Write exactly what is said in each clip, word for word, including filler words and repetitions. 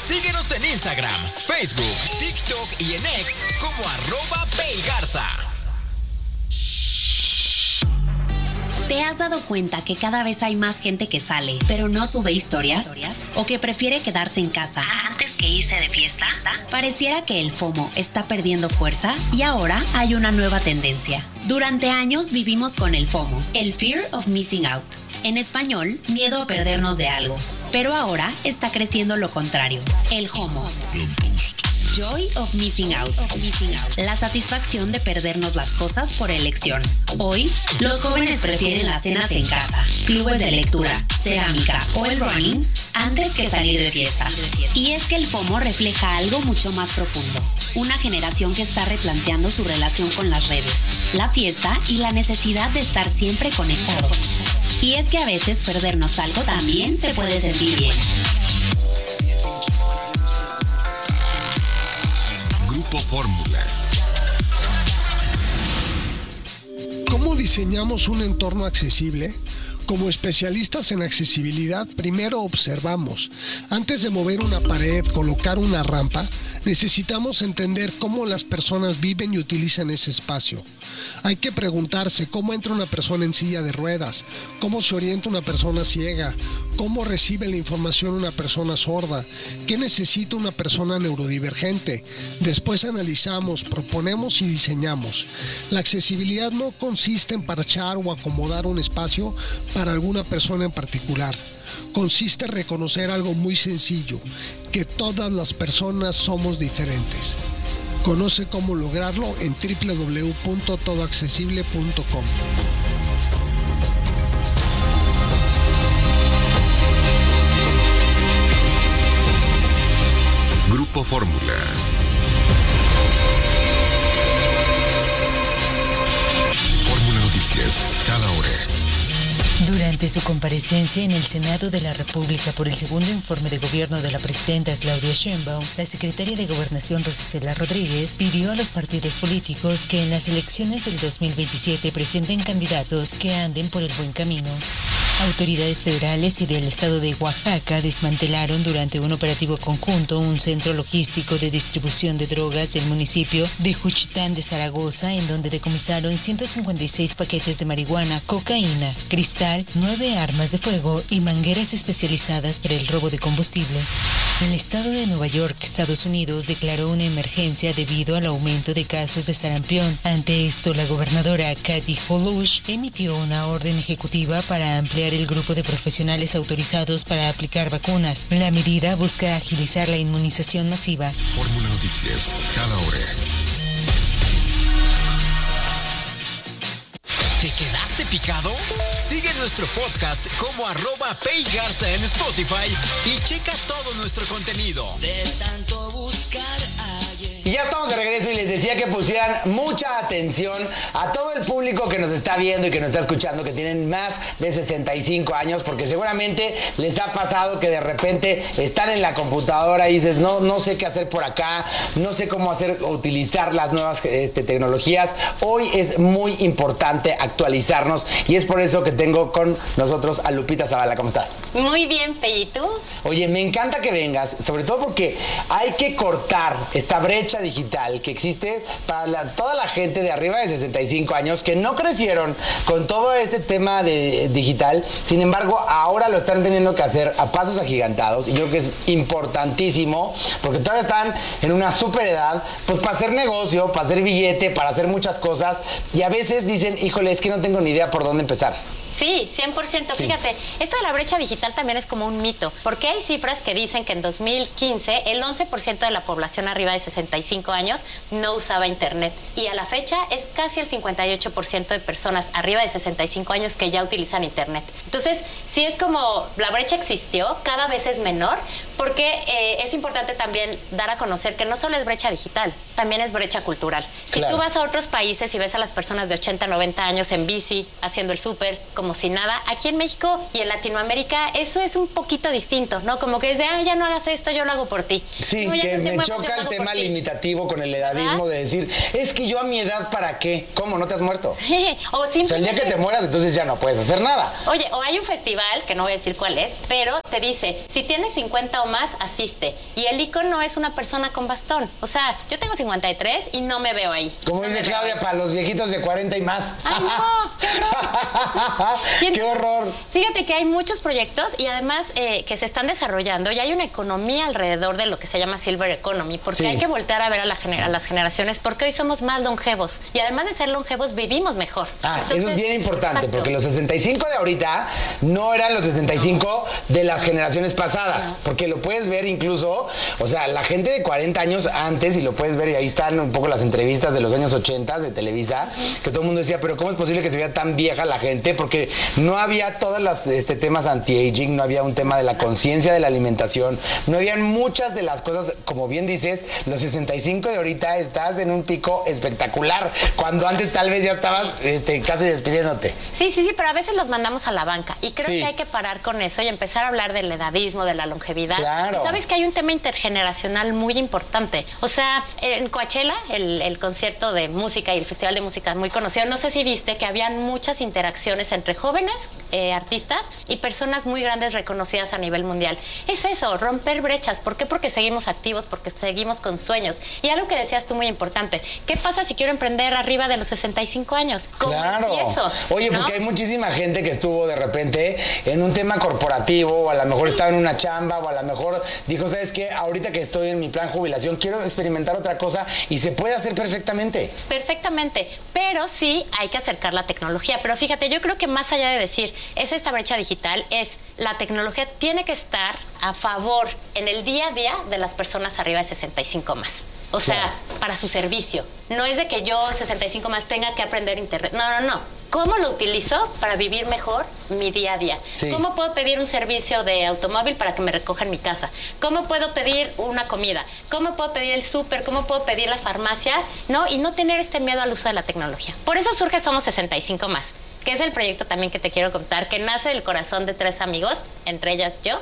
Síguenos en Instagram, Facebook, TikTok y en X como arroba Pelgarza. ¿Te has dado cuenta que cada vez hay más gente que sale, pero no sube historias? ¿O que prefiere quedarse en casa antes que irse de fiesta? Pareciera que el FOMO está perdiendo fuerza y ahora hay una nueva tendencia. Durante años vivimos con el FOMO, el Fear of Missing Out. En español, miedo a perdernos de algo. Pero ahora está creciendo lo contrario, el JOMO. Joy of Missing Out. La satisfacción de perdernos las cosas por elección. Hoy, los jóvenes prefieren las cenas en casa, clubes de lectura, cerámica o el running antes que salir de fiesta. Y es que el FOMO refleja algo mucho más profundo. Una generación que está replanteando su relación con las redes, la fiesta y la necesidad de estar siempre conectados. Y es que a veces perdernos algo también se puede sentir bien. Grupo Fórmula. ¿Cómo diseñamos un entorno accesible? Como especialistas en accesibilidad, primero observamos. Antes de mover una pared, colocar una rampa, necesitamos entender cómo las personas viven y utilizan ese espacio. Hay que preguntarse cómo entra una persona en silla de ruedas, cómo se orienta una persona ciega, cómo recibe la información una persona sorda, qué necesita una persona neurodivergente. Después analizamos, proponemos y diseñamos. La accesibilidad no consiste en parchar o acomodar un espacio para alguna persona en particular. Consiste en reconocer algo muy sencillo, que todas las personas somos diferentes. Conoce cómo lograrlo en doble u doble u doble u punto todo accesible punto com. Grupo Fórmula. Fórmula Noticias, cada hora. Durante su comparecencia en el Senado de la República por el segundo informe de gobierno de la presidenta Claudia Sheinbaum, la secretaria de Gobernación Rosicela Rodríguez pidió a los partidos políticos que en las elecciones del dos mil veintisiete presenten candidatos que anden por el buen camino. Autoridades federales y del estado de Oaxaca desmantelaron durante un operativo conjunto un centro logístico de distribución de drogas del municipio de Juchitán de Zaragoza, en donde decomisaron ciento cincuenta y seis paquetes de marihuana, cocaína, cristal, nueve armas de fuego y mangueras especializadas para el robo de combustible. El estado de Nueva York, Estados Unidos, declaró una emergencia debido al aumento de casos de sarampión. Ante esto, la gobernadora Kathy Hochul emitió una orden ejecutiva para ampliar el grupo de profesionales autorizados para aplicar vacunas. La medida busca agilizar la inmunización masiva. Fórmula Noticias, cada hora. ¿Te quedaste picado? Sigue nuestro podcast como arroba Pelgarza en Spotify y checa todo nuestro contenido. De tanto buscar ayer. Y ya estamos de regreso y les decía que pusieran mucha atención a todo el público que nos está viendo y que nos está escuchando, que tienen más de sesenta y cinco años, porque seguramente les ha pasado que de repente están en la computadora y dices, no, no sé qué hacer por acá, no sé cómo hacer o utilizar las nuevas este, tecnologías. Hoy es muy importante actualizarnos y es por eso que tengo con nosotros a Lupita Zavala. ¿Cómo estás? Muy bien, Pellito. Oye, me encanta que vengas, sobre todo porque hay que cortar esta brecha digital que existe para la, toda la gente de arriba de sesenta y cinco años que no crecieron con todo este tema de digital. Sin embargo, ahora lo están teniendo que hacer a pasos agigantados y yo creo que es importantísimo porque todavía están en una super edad, pues para hacer negocio, para hacer billete, para hacer muchas cosas y a veces dicen, híjole, es que no tengo ni idea por dónde empezar. Sí, cien por ciento. Sí. Fíjate, esto de la brecha digital también es como un mito, porque hay cifras que dicen que en dos mil quince el once por ciento de la población arriba de sesenta y cinco años no usaba internet y a la fecha es casi el cincuenta y ocho por ciento de personas arriba de sesenta y cinco años que ya utilizan internet. Entonces, sí es como la brecha existió, cada vez es menor, porque eh, es importante también dar a conocer que no solo es brecha digital, también es brecha cultural. Si Claro. tú vas a otros países y ves a las personas de ochenta, noventa años en bici, haciendo el súper, como si nada, aquí en México y en Latinoamérica eso es un poquito distinto, ¿no? Como que es de, ah, ya no hagas esto, yo lo hago por ti. Sí, No, ya que no te me muevas, yo choca lo el hago por tema ti. limitativo con el edadismo ¿Verdad? de decir, es que yo a mi edad, ¿para qué? ¿Cómo? ¿No te has muerto? Sí, o O sea, el simplemente... día que te mueras, entonces ya no puedes hacer nada. Oye, o hay un festival, que no voy a decir cuál es, pero te dice, si tienes cincuenta o más, asiste. Y el icono es una persona con bastón. O sea, yo tengo cincuenta y tres y no me veo ahí. Como No dice me veo Claudia, ahí. para los viejitos de cuarenta y más. ¡Ay, no! ¡Qué horror! Y ¡Qué entonces, horror! Fíjate que hay muchos proyectos y además eh, que se están desarrollando y hay una economía alrededor de lo que se llama Silver Economy, porque Sí. hay que voltear a ver a, la gener- a las generaciones, porque hoy somos más longevos y además de ser longevos vivimos mejor. Ah, eso Entonces, es bien importante, exacto. porque los sesenta y cinco de ahorita no eran los sesenta y cinco de las generaciones pasadas, porque lo puedes ver incluso, o sea, la gente de cuarenta años antes, y lo puedes ver, y ahí están un poco las entrevistas de los años ochenta de Televisa, que todo el mundo decía, pero ¿cómo es posible que se vea tan vieja la gente? Porque no había todos los este, temas anti-aging, no había un tema de la conciencia de la alimentación, no habían muchas de las cosas, como bien dices, los sesenta y cinco de ahorita estás en un pico espectacular, cuando antes tal vez ya estabas este, casi despidiéndote. Sí, sí, sí, pero a veces los mandamos a la banca y creo Sí. que hay que parar con eso y empezar a hablar del edadismo, de la longevidad. Claro. Y sabes que hay un tema intergeneracional muy importante. O sea, en Coachella, el, el concierto de música y el festival de música muy conocido, no sé si viste que habían muchas interacciones entre jóvenes eh, artistas y personas muy grandes reconocidas a nivel mundial. Es eso, romper brechas. ¿Por qué? Porque seguimos activos, porque seguimos con sueños. Y algo que decías tú muy importante, ¿qué pasa si quiero emprender arriba de los sesenta y cinco años? ¿Cómo Claro. empiezo? Oye, ¿No? porque hay muchísima gente que estuvo de repente en un tema corporativo, o a lo mejor estaba en una chamba, o a lo mejor dijo, ¿sabes qué? Ahorita que estoy en mi plan jubilación, quiero experimentar otra cosa y se puede hacer perfectamente. Perfectamente, pero sí hay que acercar la tecnología. Pero fíjate, yo creo que más allá de decir, es esta brecha digital, es la tecnología tiene que estar a favor en el día a día de las personas arriba de sesenta y cinco más. O sea, Claro. para su servicio. No es de que yo, sesenta y cinco más, tenga que aprender internet. No, no, no. ¿Cómo lo utilizo para vivir mejor mi día a día? Sí. ¿Cómo puedo pedir un servicio de automóvil para que me recoja en mi casa? ¿Cómo puedo pedir una comida? ¿Cómo puedo pedir el súper? ¿Cómo puedo pedir la farmacia? ¿No? Y no tener este miedo al uso de la tecnología. Por eso surge Somos sesenta y cinco más, que es el proyecto también que te quiero contar, que nace del corazón de tres amigos, entre ellas yo,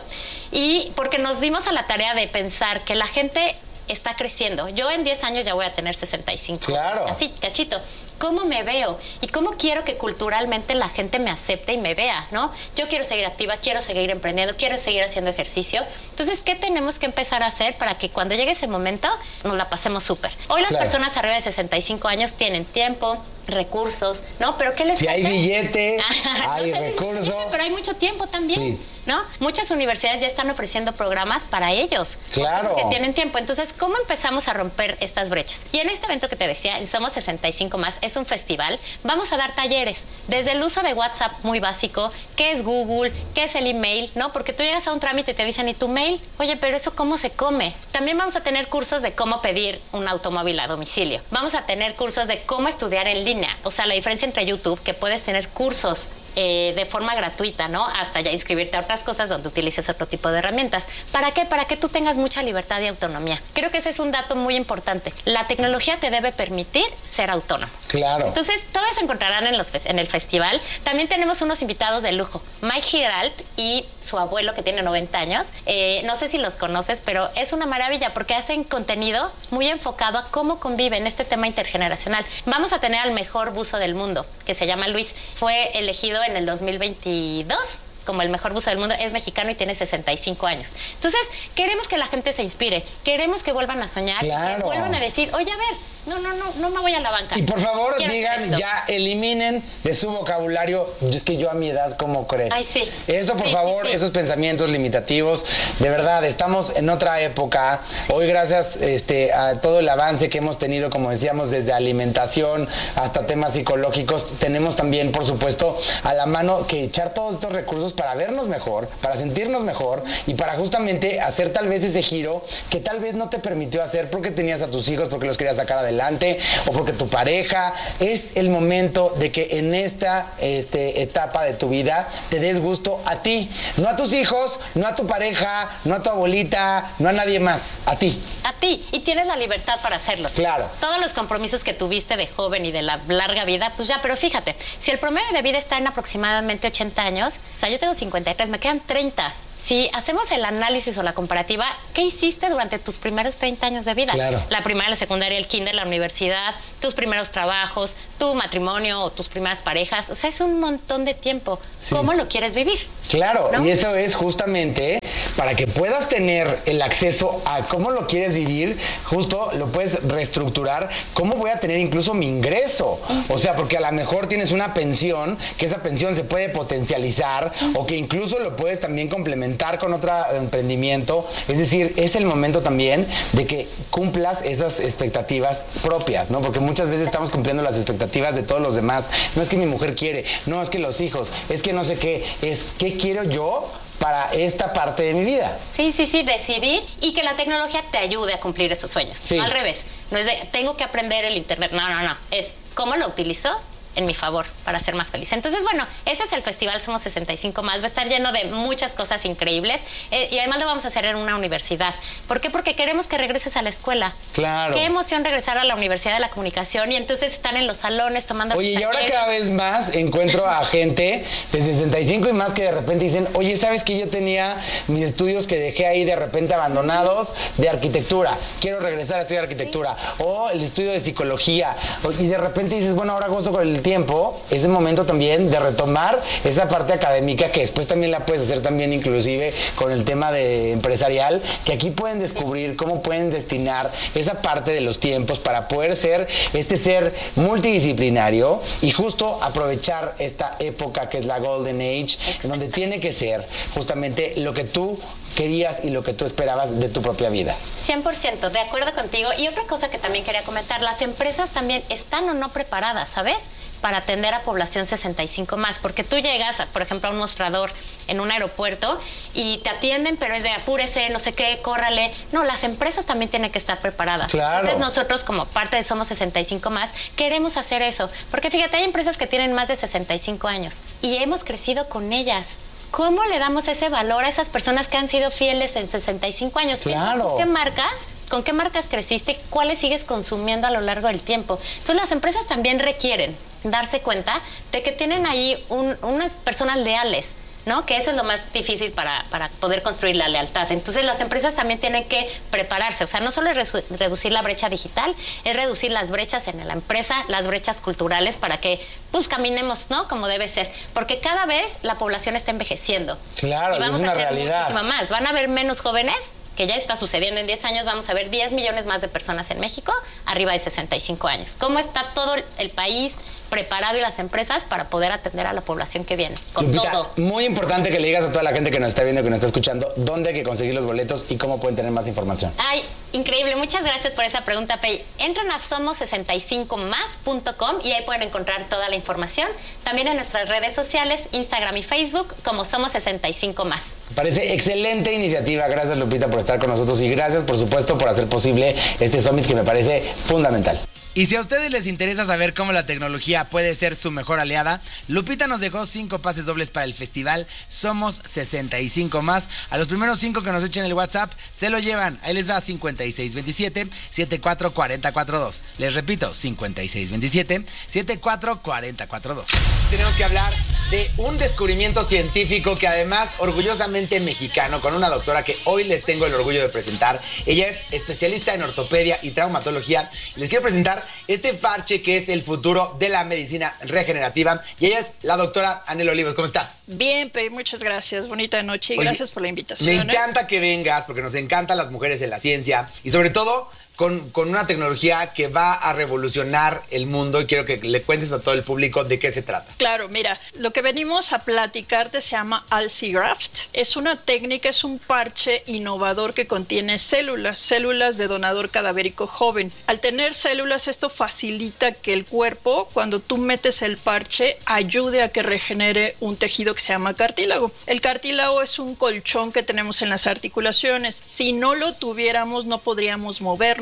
y porque nos dimos a la tarea de pensar que la gente está creciendo. Yo en diez años ya voy a tener sesenta y cinco. Claro. Así, cachito. ¿Cómo me veo? ¿Y cómo quiero que culturalmente la gente me acepte y me vea, ¿no? Yo quiero seguir activa, quiero seguir emprendiendo, quiero seguir haciendo ejercicio. Entonces, ¿qué tenemos que empezar a hacer para que cuando llegue ese momento nos la pasemos súper? Hoy las Claro. personas arriba de sesenta y cinco años tienen tiempo, recursos, ¿no? Pero ¿qué les Si hay falta? billete, No hay sé si mucho recursos. dinero, pero hay mucho tiempo también, Sí. ¿no? Muchas universidades ya están ofreciendo programas para ellos. Claro. Que tienen tiempo. Entonces, ¿cómo empezamos a romper estas brechas? Y en este evento que te decía, en Somos sesenta y cinco más, es un festival, vamos a dar talleres, desde el uso de WhatsApp muy básico, qué es Google, qué es el email, ¿no? Porque tú llegas a un trámite y te dicen, ¿y tu mail? Oye, pero ¿eso cómo se come? También vamos a tener cursos de cómo pedir un automóvil a domicilio. Vamos a tener cursos de cómo estudiar en línea. O sea, la diferencia entre YouTube, que puedes tener cursos eh, de forma gratuita, ¿no? Hasta ya inscribirte a otras cosas donde utilices otro tipo de herramientas. ¿Para qué? Para que tú tengas mucha libertad y autonomía. Creo que ese es un dato muy importante. La tecnología te debe permitir ser autónomo. Claro. Entonces, todo eso encontrarán en, los, en el festival. También tenemos unos invitados de lujo. Mike Giralt y su abuelo, que tiene noventa años. Eh, no sé si los conoces, pero es una maravilla porque hacen contenido muy enfocado a cómo conviven este tema intergeneracional. Vamos a tener al mejor buzo del mundo, que se llama Luis. Fue elegido en el dos mil veintidós como el mejor buzo del mundo, es mexicano y tiene sesenta y cinco años. Entonces, queremos que la gente se inspire, queremos que vuelvan a soñar, Claro. y que vuelvan a decir, oye, a ver, no, no, no, no me voy a la banca. Y por favor, Quiero hacer digan, esto. ya eliminen de su vocabulario, es que yo a mi edad, ¿cómo crees? Ay, sí. Eso, por Sí, favor, sí, sí. esos pensamientos limitativos, de verdad, estamos en otra época. Hoy, gracias este, a todo el avance que hemos tenido, como decíamos, desde alimentación hasta temas psicológicos, tenemos también, por supuesto, a la mano que echar todos estos recursos para vernos mejor, para sentirnos mejor y para justamente hacer tal vez ese giro que tal vez no te permitió hacer porque tenías a tus hijos, porque los querías sacar adelante, adelante o porque tu pareja, es el momento de que en esta este, etapa de tu vida te des gusto a ti, no a tus hijos, no a tu pareja, no a tu abuelita, no a nadie más, a ti. A ti, y tienes la libertad para hacerlo. Claro. Todos los compromisos que tuviste de joven y de la larga vida, pues ya, pero fíjate, si el promedio de vida está en aproximadamente ochenta años, o sea, yo tengo cincuenta y tres, me quedan treinta. Si hacemos el análisis o la comparativa, ¿qué hiciste durante tus primeros treinta años de vida? Claro. La primaria, la secundaria, el kinder, la universidad, tus primeros trabajos, tu matrimonio o tus primeras parejas. O sea, es un montón de tiempo. Sí. ¿Cómo lo quieres vivir? Claro, ¿no? Y eso es justamente para que puedas tener el acceso a cómo lo quieres vivir, justo lo puedes reestructurar, cómo voy a tener incluso mi ingreso. O sea, porque a lo mejor tienes una pensión, que esa pensión se puede potencializar o que incluso lo puedes también complementar con otro emprendimiento. Es decir, es el momento también de que cumplas esas expectativas propias, ¿no? Porque muchas veces estamos cumpliendo las expectativas de todos los demás. No es que mi mujer quiere, no es que los hijos, es que no sé qué, es qué quiero yo para esta parte de mi vida. Sí, sí, sí, decidir y que la tecnología te ayude a cumplir esos sueños. Sí. No al revés. No es de, tengo que aprender el internet. No, no, no. Es, ¿cómo lo utilizo en mi favor para ser más feliz? Entonces, bueno, ese es el festival Somos sesenta y cinco más. Va a estar lleno de muchas cosas increíbles eh, y además lo vamos a hacer en una universidad. ¿Por qué? Porque queremos que regreses a la escuela. Claro. Qué emoción regresar a la Universidad de la Comunicación y entonces están en los salones tomando Oye, y ahora talleres. cada vez más encuentro a gente de sesenta y cinco y más que de repente dicen, oye, ¿sabes que yo tenía mis estudios que dejé ahí de repente abandonados de arquitectura? Quiero regresar a estudiar arquitectura. Sí. O el estudio de psicología. Y de repente dices, bueno, ahora gozo con el tiempo, es el momento también de retomar esa parte académica que después también la puedes hacer también inclusive con el tema de empresarial, que aquí pueden descubrir cómo pueden destinar esa parte de los tiempos para poder ser este ser multidisciplinario y justo aprovechar esta época que es la Golden Age, en donde tiene que ser justamente lo que tú querías y lo que tú esperabas de tu propia vida. cien por ciento, de acuerdo contigo. Y otra cosa que también quería comentar, las empresas también están o no preparadas, ¿sabes?, para atender a población sesenta y cinco más, porque tú llegas, por ejemplo, a un mostrador en un aeropuerto y te atienden, pero es de apúrese, no sé qué, córrale. No, las empresas también tienen que estar preparadas. Claro. Entonces nosotros, como parte de Somos sesenta y cinco más, queremos hacer eso, porque fíjate, hay empresas que tienen más de sesenta y cinco años y hemos crecido con ellas. ¿Cómo le damos ese valor a esas personas que han sido fieles en sesenta y cinco años? Claro. ¿Con qué marcas? ¿Con qué marcas creciste? ¿Cuáles sigues consumiendo a lo largo del tiempo? Entonces las empresas también requieren darse cuenta de que tienen ahí un, unas personas leales, ¿no? Que eso es lo más difícil para, para poder construir la lealtad. Entonces las empresas también tienen que prepararse. O sea, no solo es reducir la brecha digital, es reducir las brechas en la empresa, las brechas culturales para que pues caminemos, ¿no?, como debe ser. Porque cada vez la población está envejeciendo. Claro, y vamos es una a hacer realidad. muchísimo más. Van a haber menos jóvenes, que ya está sucediendo en diez años, vamos a ver diez millones más de personas en México arriba de sesenta y cinco años. ¿Cómo está todo el país preparado y las empresas para poder atender a la población que viene? Con Lupita, todo. muy importante que le digas a toda la gente que nos está viendo, que nos está escuchando, dónde hay que conseguir los boletos y cómo pueden tener más información. Ay, increíble. Muchas gracias por esa pregunta, Pei. Entren a somos sesenta y cinco más punto com y ahí pueden encontrar toda la información. También en nuestras redes sociales, Instagram y Facebook, como Somos sesenta y cinco más. Parece excelente iniciativa. Gracias, Lupita, por estar con nosotros y gracias, por supuesto, por hacer posible este Summit que me parece fundamental. Y si a ustedes les interesa saber cómo la tecnología puede ser su mejor aliada, Lupita nos dejó cinco pases dobles para el festival Somos sesenta y cinco más. A los primeros cinco que nos echen el WhatsApp se lo llevan. Ahí les va cincuenta y seis veintisiete, setenta y cuatro cuarenta cuarenta y dos. Les repito, cincuenta y seis veintisiete, setenta y cuatro cuarenta cuarenta y dos. Tenemos que hablar de un descubrimiento científico que además orgullosamente mexicano, con una doctora que hoy les tengo el orgullo de presentar. Ella es especialista en ortopedia y traumatología. Les quiero presentar este parche que es el futuro de la medicina regenerativa. Y ella es la doctora Anel Olivos. ¿Cómo estás? Bien, Pe, muchas gracias. Bonita noche y Oye, gracias por la invitación. Me ¿eh? encanta que vengas porque nos encantan las mujeres en la ciencia y sobre todo con, con una tecnología que va a revolucionar el mundo y quiero que le cuentes a todo el público de qué se trata. Claro, mira, lo que venimos a platicarte se llama Alcigraft. Es una técnica, es un parche innovador que contiene células, células de donador cadavérico joven. Al tener células, esto facilita que el cuerpo, cuando tú metes el parche, ayude a que regenere un tejido que se llama cartílago. El cartílago es un colchón que tenemos en las articulaciones. Si no lo tuviéramos, no podríamos movernos,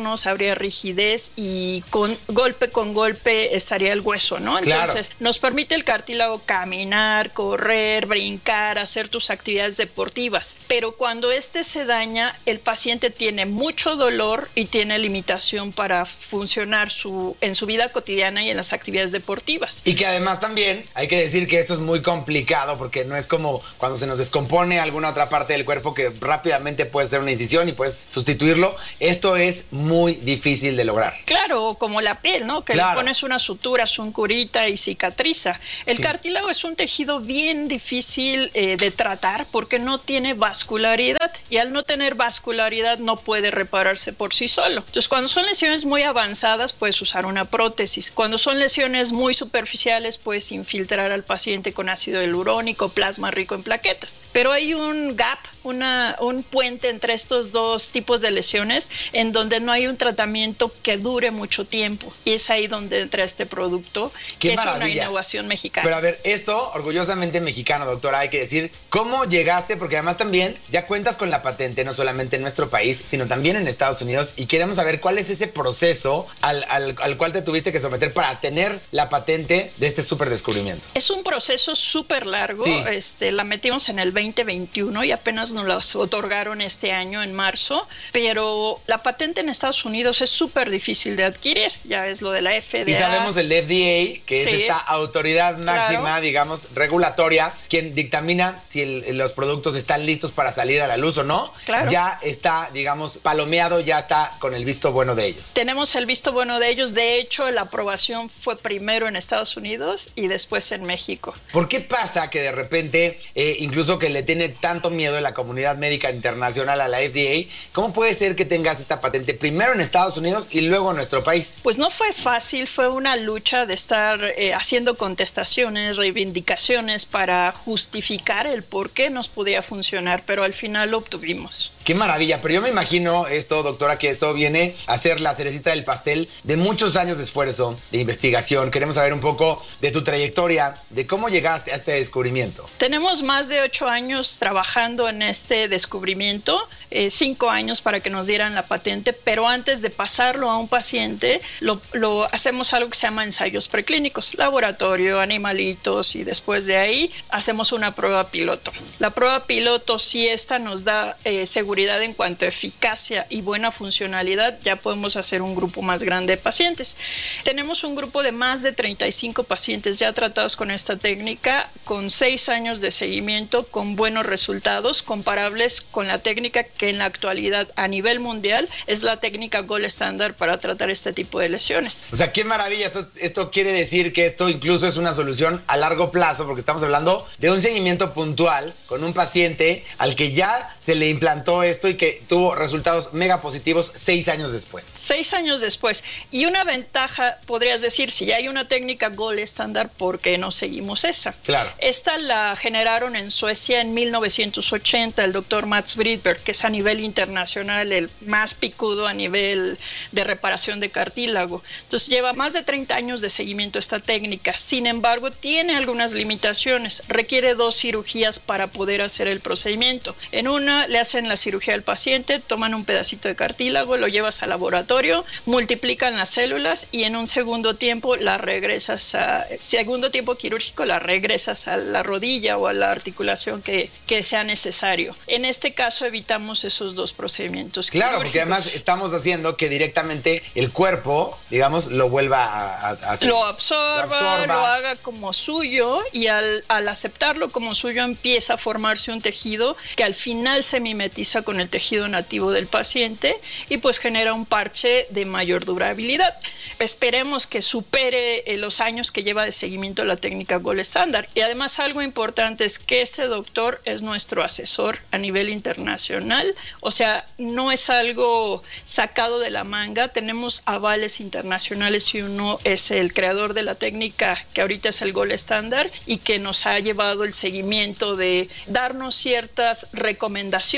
internos, habría rigidez y con golpe con golpe estaría el hueso, ¿no? Entonces, claro, nos permite el cartílago caminar, correr, brincar, hacer tus actividades deportivas. Pero cuando este se daña, el paciente tiene mucho dolor y tiene limitación para funcionar su, en su vida cotidiana y en las actividades deportivas. Y que además también hay que decir que esto es muy complicado porque no es como cuando se nos descompone alguna otra parte del cuerpo que rápidamente puedes hacer una incisión y puedes sustituirlo. Esto es muy difícil de lograr. Claro, como la piel, ¿no? Que claro, le pones una sutura, un curita y cicatriza. El sí. cartílago es un tejido bien difícil eh, de tratar porque no tiene vascularidad y al no tener vascularidad no puede repararse por sí solo. Entonces, cuando son lesiones muy avanzadas, puedes usar una prótesis. Cuando son lesiones muy superficiales, puedes infiltrar al paciente con ácido hialurónico, plasma rico en plaquetas. Pero hay un gap, una, un puente entre estos dos tipos de lesiones en donde no hay un tratamiento que dure mucho tiempo. Y es ahí donde entra este producto, Qué que maravilla. Es una innovación mexicana. Pero a ver, esto, orgullosamente mexicano, doctora, hay que decir, ¿cómo llegaste? Porque además también ya cuentas con la patente, no solamente en nuestro país, sino también en Estados Unidos. Y queremos saber cuál es ese proceso al, al, al cual te tuviste que someter para tener la patente de este súper descubrimiento. Es un proceso súper largo. Sí. Este, la metimos en el veinte veintiuno y apenas nos la otorgaron este año en marzo. Pero la patente en Estados Unidos es súper difícil de adquirir. Ya es lo de la F D A. Y sabemos el F D A, que sí. es esta autoridad máxima, claro, digamos, regulatoria, quien dictamina si el, los productos están listos para salir a la luz o no. Claro. Ya está, digamos, palomeado, ya está con el visto bueno de ellos. Tenemos el visto bueno de ellos. De hecho, la aprobación fue primero en Estados Unidos y después en México. ¿Por qué pasa que de repente, eh, incluso que le tiene tanto miedo la comunidad médica internacional a la F D A, cómo puede ser que tengas esta patente primero en Estados Unidos y luego en nuestro país? Pues no fue fácil, fue una lucha de estar eh, haciendo contestaciones, reivindicaciones para justificar el por qué nos podía funcionar, pero al final lo obtuvimos. Qué maravilla, pero yo me imagino esto, doctora, que esto viene a ser la cerecita del pastel de muchos años de esfuerzo, de investigación. Queremos saber un poco de tu trayectoria, de cómo llegaste a este descubrimiento. Tenemos más de ocho años trabajando en este descubrimiento, eh, cinco años para que nos dieran la patente, pero antes de pasarlo a un paciente, lo, lo hacemos algo que se llama ensayos preclínicos, laboratorio, animalitos, y después de ahí hacemos una prueba piloto. La prueba piloto, si esta nos da eh, seguridad en cuanto a eficacia y buena funcionalidad, ya podemos hacer un grupo más grande de pacientes. Tenemos un grupo de más de treinta y cinco pacientes ya tratados con esta técnica, con seis años de seguimiento, con buenos resultados comparables con la técnica que en la actualidad a nivel mundial es la técnica gold estándar para tratar este tipo de lesiones. O sea, qué maravilla. Esto, esto quiere decir que esto incluso es una solución a largo plazo, porque estamos hablando de un seguimiento puntual con un paciente al que ya se le implantó esto y que tuvo resultados mega positivos seis años después. Seis años después. Y una ventaja, podrías decir, si ya hay una técnica gold estándar, ¿por qué no seguimos esa? Claro. Esta la generaron en Suecia en mil novecientos ochenta el doctor Mats Bridberg, que es a nivel internacional el más picudo a nivel de reparación de cartílago. Entonces lleva más de treinta años de seguimiento esta técnica. Sin embargo, tiene algunas limitaciones. Requiere dos cirugías para poder hacer el procedimiento. En una le hacen la cirugía al paciente, toman un pedacito de cartílago, lo llevas al laboratorio, multiplican las células y en un segundo tiempo la regresas a, segundo tiempo quirúrgico la regresas a la rodilla o a la articulación que, que sea necesario. En este caso evitamos esos dos procedimientos Claro, porque además estamos haciendo que directamente el cuerpo, digamos, lo vuelva a, a hacer. Lo absorba, lo absorba, lo haga como suyo y al, al aceptarlo como suyo empieza a formarse un tejido que al final se mimetiza con el tejido nativo del paciente y pues genera un parche de mayor durabilidad. Esperemos que supere eh, los años que lleva de seguimiento la técnica gold estándar. Y además algo importante es que este doctor es nuestro asesor a nivel internacional, o sea, no es algo sacado de la manga, tenemos avales internacionales y uno es el creador de la técnica que ahorita es el gold estándar y que nos ha llevado el seguimiento de darnos ciertas recomendaciones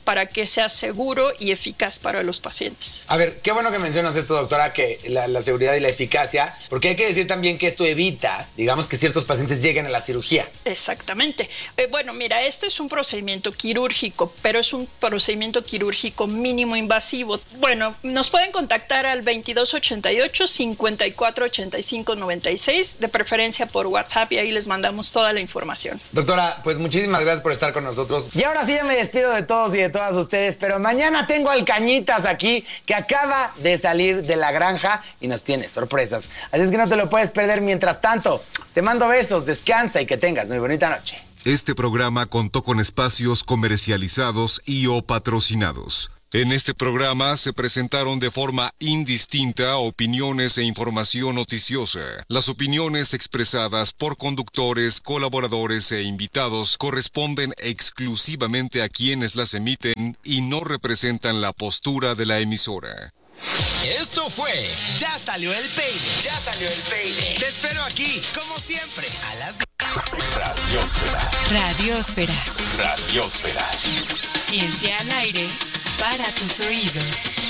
para que sea seguro y eficaz para los pacientes. A ver, qué bueno que mencionas esto, doctora, que la, la seguridad y la eficacia, porque hay que decir también que esto evita, digamos, que ciertos pacientes lleguen a la cirugía. Exactamente. Eh, bueno, mira, este es un procedimiento quirúrgico, pero es un procedimiento quirúrgico mínimo invasivo. Bueno, nos pueden contactar al veintidós ochenta y ocho, cincuenta y cuatro ochenta y cinco noventa y seis, de preferencia por WhatsApp, y ahí les mandamos toda la información. Doctora, pues muchísimas gracias por estar con nosotros. Y ahora sí ya me despido de todos y de todas ustedes, pero mañana tengo al Cañitas aquí, que acaba de salir de la granja y nos tiene sorpresas. Así es que no te lo puedes perder. Mientras tanto, te mando besos, descansa y que tengas muy bonita noche. Este programa contó con espacios comercializados y o patrocinados. En este programa se presentaron de forma indistinta opiniones e información noticiosa. Las opiniones expresadas por conductores, colaboradores e invitados corresponden exclusivamente a quienes las emiten y no representan la postura de la emisora. Esto fue Ya salió el peine, ya salió el peine. Te espero aquí, como siempre, a las... Radiósfera. Radiósfera. Radiósfera. Ciencia al aire para tus oídos.